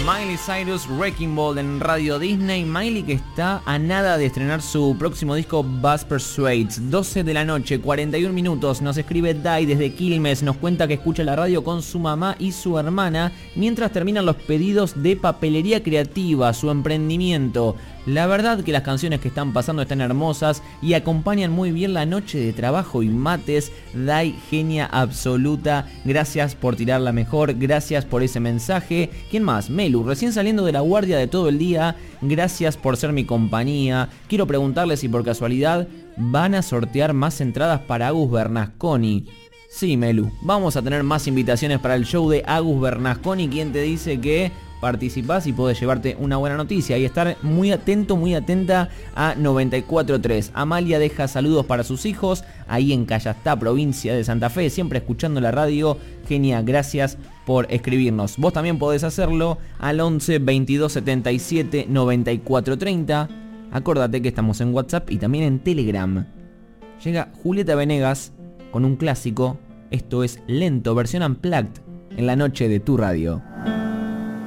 Miley Cyrus, Wrecking Ball en Radio Disney. Miley que está a nada de estrenar su próximo disco Buzz Persuades. 12 de la noche, 41 minutos. Nos escribe Dai desde Quilmes. Nos cuenta que escucha la radio con su mamá y su hermana mientras terminan los pedidos de Papelería Creativa, su emprendimiento. La verdad que las canciones que están pasando están hermosas y acompañan muy bien la noche de trabajo y mates. Dai, genia absoluta. Gracias por tirarla mejor. Gracias por ese mensaje. ¿Quién más? Melu, recién saliendo de la guardia de todo el día. Gracias por ser mi compañía. Quiero preguntarle si por casualidad van a sortear más entradas para Agus Bernasconi. Sí, Melu, vamos a tener más invitaciones para el show de Agus Bernasconi. ¿Quién te dice que participás y podés llevarte una buena noticia y estar muy atento, muy atenta a 94.3? Amalia deja saludos para sus hijos ahí en Callastá, provincia de Santa Fe, siempre escuchando la radio. Genia, gracias por escribirnos. Vos también podés hacerlo al 11 22 77 94 30. Acordate que estamos en WhatsApp y también en Telegram. Llega Julieta Venegas con un clásico. Esto es Lento, versión unplugged en la noche de tu radio.